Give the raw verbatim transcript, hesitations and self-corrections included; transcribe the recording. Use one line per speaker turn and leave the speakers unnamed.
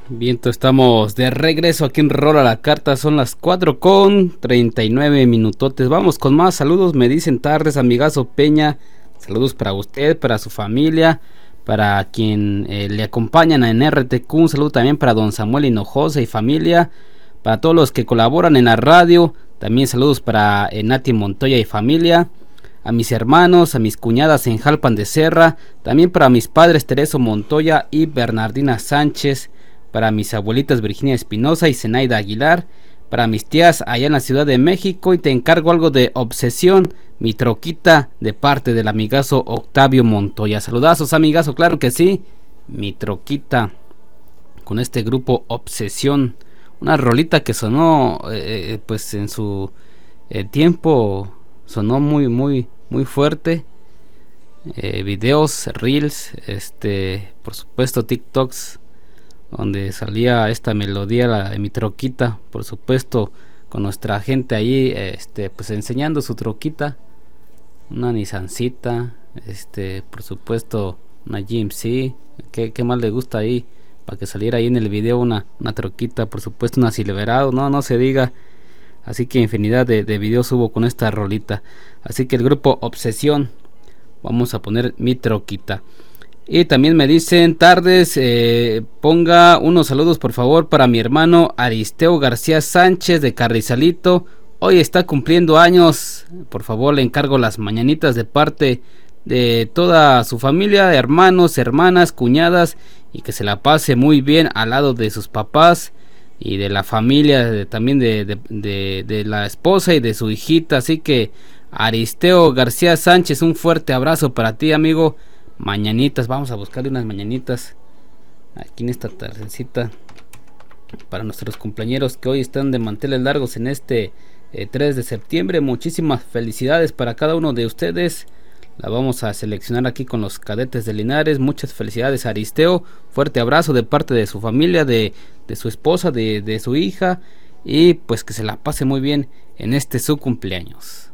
Bien, estamos de regreso aquí en Rola la Carta. Son las cuatro con treinta y nueve minutotes. Vamos con más saludos. Me dicen tardes, amigazo Peña. Saludos para usted, para su familia, para quien eh, le acompañan en R T Q. Un saludo también para don Samuel Hinojosa y familia. Para todos los que colaboran en la radio. También saludos para eh, Nati Montoya y familia. A mis hermanos, a mis cuñadas en Jalpan de Serra. También para mis padres Tereso Montoya y Bernardina Sánchez. Para mis abuelitas Virginia Espinosa y Zenaida Aguilar, para mis tías allá en la Ciudad de México, y te encargo algo de Obsesión, mi troquita, de parte del amigazo Octavio Montoya. Saludazos, amigazo, claro que sí, mi troquita, con este grupo Obsesión, una rolita que sonó, eh, pues en su eh, tiempo, sonó muy, muy, muy fuerte. Eh, videos, reels, este, por supuesto TikToks, donde salía esta melodía, la de mi troquita, por supuesto, con nuestra gente ahí, este, pues enseñando su troquita, una Nissancita, este, por supuesto, una G M C, ¿qué, qué más le gusta ahí? Para que saliera ahí en el video una, una troquita, por supuesto, una Silverado, no, no se diga. Así que infinidad de, de videos hubo con esta rolita. Así que el grupo Obsesión, vamos a poner mi troquita. Y también me dicen tardes, eh, ponga unos saludos por favor para mi hermano Aristeo García Sánchez de Carrizalito. Hoy está cumpliendo años. Por favor le encargo las mañanitas de parte de toda su familia, hermanos, hermanas, cuñadas, y que se la pase muy bien al lado de sus papás y de la familia, de, también de, de, de, de la esposa y de su hijita. Así que Aristeo García Sánchez, un fuerte abrazo para ti, amigo. Mañanitas, vamos a buscarle unas mañanitas aquí en esta tardecita para nuestros compañeros que hoy están de manteles largos en este eh, tres de septiembre. Muchísimas felicidades para cada uno de ustedes. La vamos a seleccionar aquí con los cadetes de Linares. Muchas felicidades a Aristeo, fuerte abrazo de parte de su familia, de, de su esposa, de, de su hija, y pues que se la pase muy bien en este su cumpleaños.